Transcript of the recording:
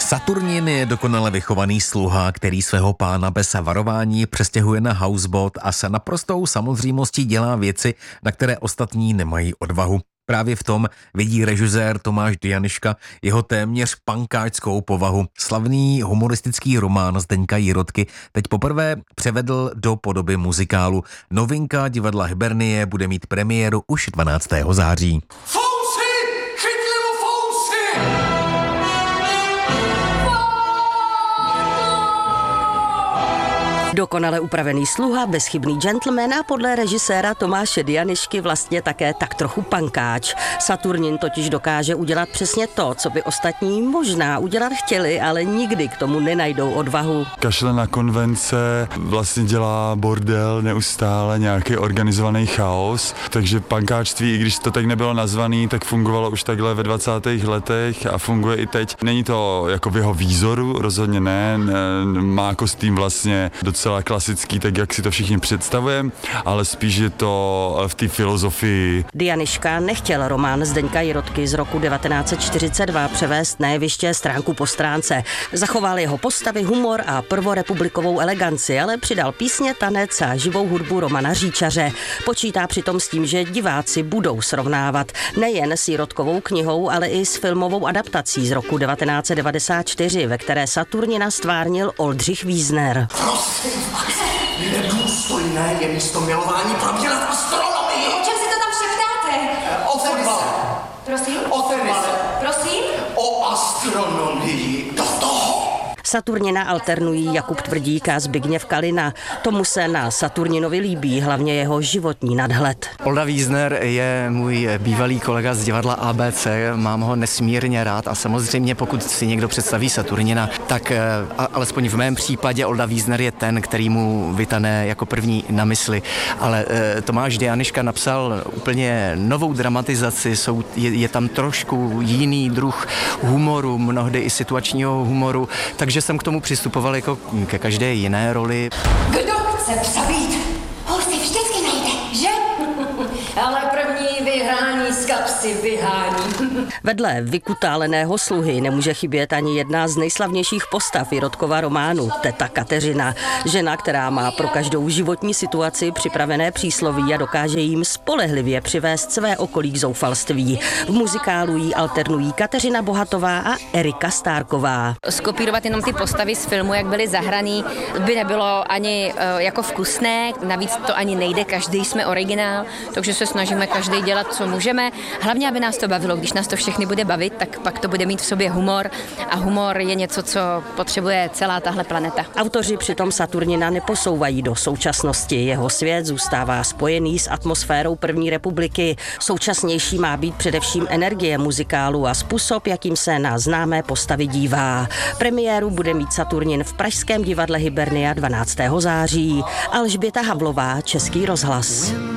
Saturnin je dokonale vychovaný sluha, který svého pána bez varování přestěhuje na houseboat a se naprostou samozřejmostí dělá věci, na které ostatní nemají odvahu. Právě v tom vidí režisér Tomáš Dianiška jeho téměř pankáčskou povahu. Slavný humoristický román Zdeňka Jirotky teď poprvé převedl do podoby muzikálu. Novinka divadla Hybernie bude mít premiéru už 12. září. Fousy! Chytli mu fousy! Dokonale upravený sluha, bezchybný gentleman a podle režiséra Tomáše Dianišky vlastně také tak trochu pankáč. Saturnin totiž dokáže udělat přesně to, co by ostatní možná udělat chtěli, ale nikdy k tomu nenajdou odvahu. Kašle na konvence, vlastně dělá bordel neustále, nějaký organizovaný chaos, takže pankáčství, i když to tak nebylo nazvaný, tak fungovalo už takhle ve 20. letech a funguje i teď. Není to jako v jeho výzoru, rozhodně ne, má kostým vlastně docela klasický, tak jak si to všichni představujeme, ale spíš je to v té filozofii. Dianiška nechtěl román Zdeňka Jirotky z roku 1942 převést na jeviště stránku po stránce. Zachoval jeho postavy, humor a prvorepublikovou eleganci, ale přidal písně, tanec a živou hudbu Romana Říčaře. Počítá přitom s tím, že diváci budou srovnávat nejen s Jirotkovou knihou, ale i s filmovou adaptací z roku 1994, ve které Saturnina stvárnil Oldřich Wiesner. Prosím vás, nedůstojné je místo milování probírat astronomii. O čem si to tam šeptáte? O fotbale. Prosím? O tenise. Prosím? O astronomii. Do toho. Saturnina alternují Jakub Tvrdík a Zbigněv Kalina. Tomu se na Saturninovi líbí hlavně jeho životní nadhled. Olda Wiesner je můj bývalý kolega z divadla ABC, mám ho nesmírně rád a samozřejmě pokud si někdo představí Saturnina, tak alespoň v mém případě Olda Wiesner je ten, který mu vytane jako první na mysli. Ale Tomáš Dianiška napsal úplně novou dramatizaci, je tam trošku jiný druh humoru, mnohdy i situačního humoru, takže jsem k tomu přistupoval jako ke každé jiné roli. Kdo chce přabít? Ho si vždycky najde, že? Ale první vyhrání z kapsy vyhání. Vedle vykutáleného sluhy nemůže chybět ani jedna z nejslavnějších postav Jirotkova románu, teta Kateřina. Žena, která má pro každou životní situaci připravené přísloví a dokáže jim spolehlivě přivést své okolí k zoufalství. V muzikálu jí alternují Kateřina Bohatová a Erika Stárková. Skopírovat jenom ty postavy z filmu, jak byly zahraný, by nebylo ani jako vkusné, navíc to ani nejde, každý jsme originál, takže se snažíme každý dělat, co můžeme. Hlavně, aby nás to bavilo. Když nás to všechny bude bavit, tak pak to bude mít v sobě humor a humor je něco, co potřebuje celá tahle planeta. Autoři přitom Saturnina neposouvají do současnosti. Jeho svět zůstává spojený s atmosférou první republiky. Současnější má být především energie muzikálu a způsob, jakým se na známé postavy dívá. Premiéru bude mít Saturnin v pražském divadle Hybernia 12. září. Alžběta Havlová, Český rozhlas.